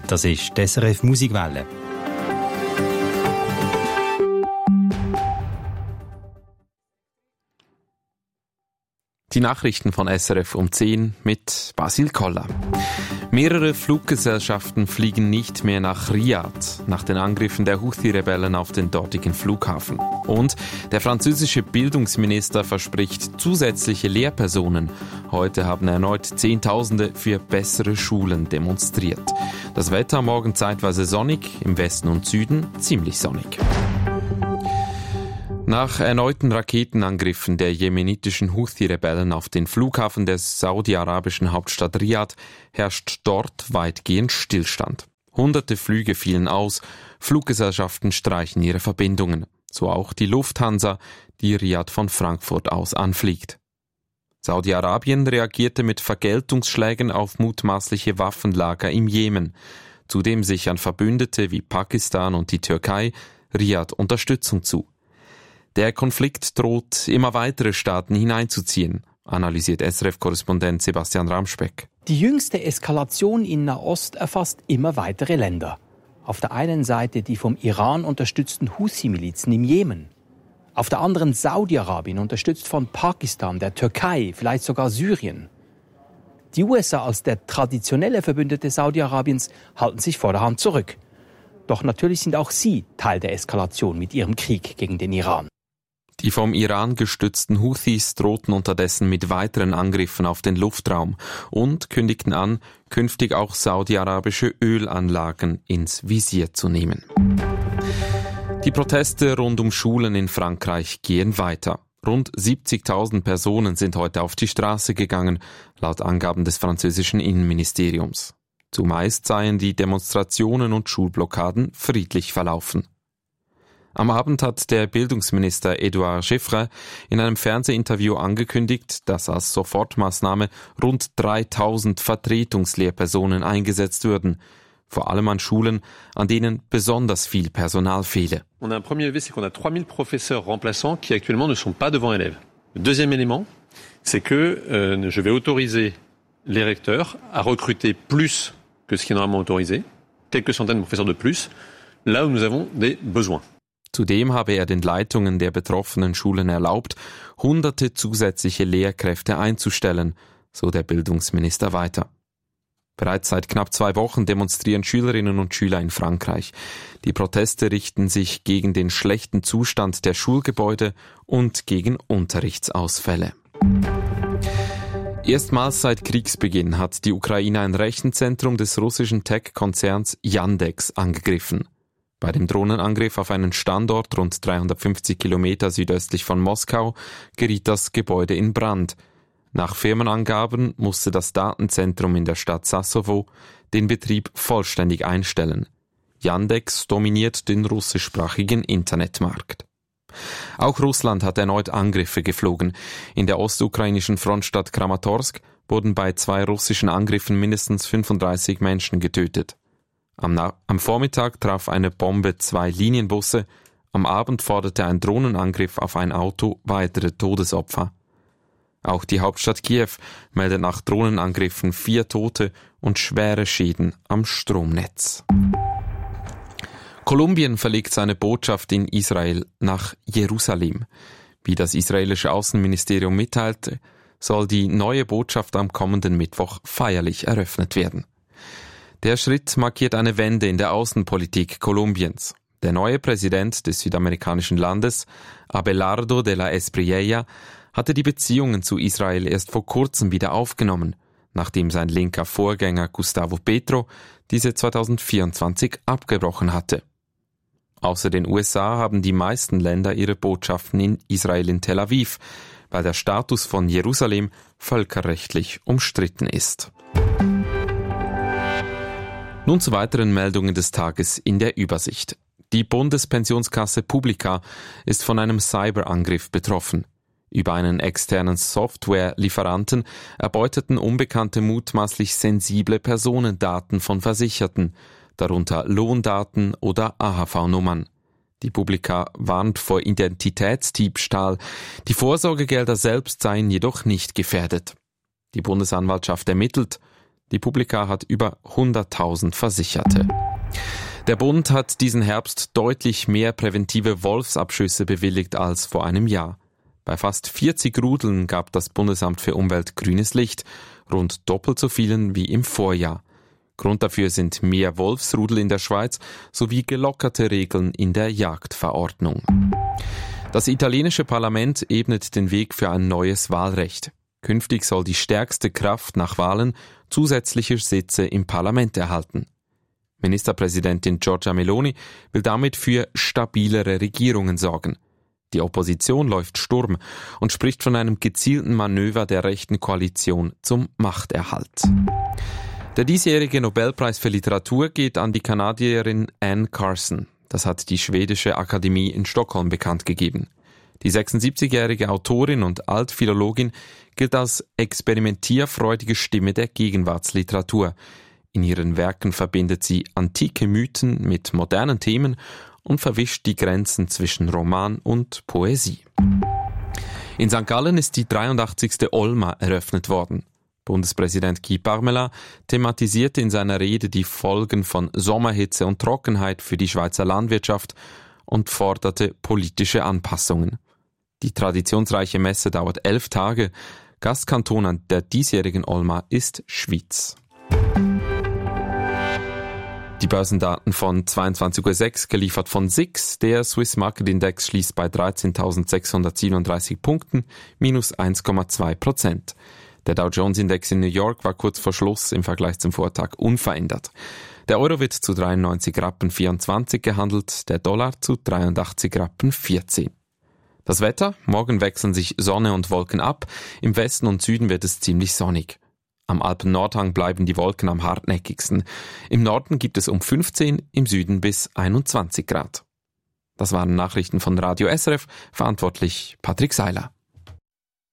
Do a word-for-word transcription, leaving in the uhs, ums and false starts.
Das ist die S R F Musikwelle. Die Nachrichten von S R F um zehn mit Basil Koller. Mehrere Fluggesellschaften fliegen nicht mehr nach Riad, nach den Angriffen der Houthi-Rebellen auf den dortigen Flughafen. Und der französische Bildungsminister verspricht zusätzliche Lehrpersonen. Heute haben erneut Zehntausende für bessere Schulen demonstriert. Das Wetter morgen zeitweise sonnig, im Westen und Süden ziemlich sonnig. Nach erneuten Raketenangriffen der jemenitischen Houthi-Rebellen auf den Flughafen der saudi-arabischen Hauptstadt Riad herrscht dort weitgehend Stillstand. Hunderte Flüge fielen aus, Fluggesellschaften streichen ihre Verbindungen. So auch die Lufthansa, die Riad von Frankfurt aus anfliegt. Saudi-Arabien reagierte mit Vergeltungsschlägen auf mutmaßliche Waffenlager im Jemen. Zudem sichern Verbündete wie Pakistan und die Türkei Riad Unterstützung zu. Der Konflikt droht, immer weitere Staaten hineinzuziehen, analysiert S R F-Korrespondent Sebastian Ramspeck. Die jüngste Eskalation in Nahost erfasst immer weitere Länder. Auf der einen Seite die vom Iran unterstützten Houthi-Milizen im Jemen. Auf der anderen Saudi-Arabien, unterstützt von Pakistan, der Türkei, vielleicht sogar Syrien. Die U S A als der traditionelle Verbündete Saudi-Arabiens halten sich vorderhand zurück. Doch natürlich sind auch sie Teil der Eskalation mit ihrem Krieg gegen den Iran. Die vom Iran gestützten Houthis drohten unterdessen mit weiteren Angriffen auf den Luftraum und kündigten an, künftig auch saudi-arabische Ölanlagen ins Visier zu nehmen. Die Proteste rund um Schulen in Frankreich gehen weiter. Rund siebzigtausend Personen sind heute auf die Straße gegangen, laut Angaben des französischen Innenministeriums. Zumeist seien die Demonstrationen und Schulblockaden friedlich verlaufen. Am Abend hat der Bildungsminister Edouard Giffre in einem Fernsehinterview angekündigt, dass als Sofortmaßnahme rund dreitausend Vertretungslehrpersonen eingesetzt würden, vor allem an Schulen, an denen besonders viel Personal fehle. On a un premier levé, c'est qu'on a trois mille professeurs remplaçants qui actuellement ne sont pas devant élèves. Le deuxième élément, c'est que euh, je vais autoriser les recteurs à recruter plus que ce qui est normalement autorisé, quelques centaines de professeurs de plus, là où nous avons des besoins. Zudem habe er den Leitungen der betroffenen Schulen erlaubt, hunderte zusätzliche Lehrkräfte einzustellen, so der Bildungsminister weiter. Bereits seit knapp zwei Wochen demonstrieren Schülerinnen und Schüler in Frankreich. Die Proteste richten sich gegen den schlechten Zustand der Schulgebäude und gegen Unterrichtsausfälle. Erstmals seit Kriegsbeginn hat die Ukraine ein Rechenzentrum des russischen Tech-Konzerns Yandex angegriffen. Bei dem Drohnenangriff auf einen Standort rund dreihundertfünfzig Kilometer südöstlich von Moskau geriet das Gebäude in Brand. Nach Firmenangaben musste das Datenzentrum in der Stadt Sassovo den Betrieb vollständig einstellen. Yandex dominiert den russischsprachigen Internetmarkt. Auch Russland hat erneut Angriffe geflogen. In der ostukrainischen Frontstadt Kramatorsk wurden bei zwei russischen Angriffen mindestens fünfunddreißig Menschen getötet. Am, Na- am Vormittag traf eine Bombe zwei Linienbusse, am Abend forderte ein Drohnenangriff auf ein Auto weitere Todesopfer. Auch die Hauptstadt Kiew meldet nach Drohnenangriffen vier Tote und schwere Schäden am Stromnetz. Kolumbien verlegt seine Botschaft in Israel nach Jerusalem. Wie das israelische Außenministerium mitteilte, soll die neue Botschaft am kommenden Mittwoch feierlich eröffnet werden. Der Schritt markiert eine Wende in der Außenpolitik Kolumbiens. Der neue Präsident des südamerikanischen Landes, Abelardo de la Espriella, hatte die Beziehungen zu Israel erst vor kurzem wieder aufgenommen, nachdem sein linker Vorgänger Gustavo Petro diese zweitausendvierundzwanzig abgebrochen hatte. Außer den U S A haben die meisten Länder ihre Botschaften in Israel in Tel Aviv, weil der Status von Jerusalem völkerrechtlich umstritten ist. Nun zu weiteren Meldungen des Tages in der Übersicht. Die Bundespensionskasse Publica ist von einem Cyberangriff betroffen. Über einen externen Softwarelieferanten erbeuteten Unbekannte mutmaßlich sensible Personendaten von Versicherten, darunter Lohndaten oder A H V-Nummern. Die Publica warnt vor Identitätsdiebstahl. Die Vorsorgegelder selbst seien jedoch nicht gefährdet. Die Bundesanwaltschaft ermittelt. Die Publica hat über hunderttausend Versicherte. Der Bund hat diesen Herbst deutlich mehr präventive Wolfsabschüsse bewilligt als vor einem Jahr. Bei fast vierzig Rudeln gab das Bundesamt für Umwelt grünes Licht, rund doppelt so vielen wie im Vorjahr. Grund dafür sind mehr Wolfsrudel in der Schweiz sowie gelockerte Regeln in der Jagdverordnung. Das italienische Parlament ebnet den Weg für ein neues Wahlrecht. Künftig soll die stärkste Kraft nach Wahlen zusätzliche Sitze im Parlament erhalten. Ministerpräsidentin Giorgia Meloni will damit für stabilere Regierungen sorgen. Die Opposition läuft Sturm und spricht von einem gezielten Manöver der rechten Koalition zum Machterhalt. Der diesjährige Nobelpreis für Literatur geht an die Kanadierin Anne Carson. Das hat die schwedische Akademie in Stockholm bekannt gegeben. Die sechsundsiebzigjährige Autorin und Altphilologin gilt als experimentierfreudige Stimme der Gegenwartsliteratur. In ihren Werken verbindet sie antike Mythen mit modernen Themen und verwischt die Grenzen zwischen Roman und Poesie. In Sankt Gallen ist die dreiundachtzigste Olma eröffnet worden. Bundespräsident Guy Parmelin thematisierte in seiner Rede die Folgen von Sommerhitze und Trockenheit für die Schweizer Landwirtschaft und forderte politische Anpassungen. Die traditionsreiche Messe dauert elf Tage. Gastkanton an der diesjährigen Olma ist Schwyz. Die Börsendaten von zweiundzwanzig Uhr sechs, geliefert von S I X. Der Swiss Market Index schließt bei dreizehntausendsechshundertsiebenunddreißig Punkten, minus eins Komma zwei Prozent. Der Dow Jones Index in New York war kurz vor Schluss im Vergleich zum Vortag unverändert. Der Euro wird zu dreiundneunzig Rappen vierundzwanzig gehandelt, der Dollar zu dreiundachtzig Rappen vierzehn. Das Wetter? Morgen wechseln sich Sonne und Wolken ab. Im Westen und Süden wird es ziemlich sonnig. Am Alpen-Nordhang bleiben die Wolken am hartnäckigsten. Im Norden gibt es um fünfzehn, im Süden bis einundzwanzig Grad. Das waren Nachrichten von Radio S R F, verantwortlich Patrick Seiler.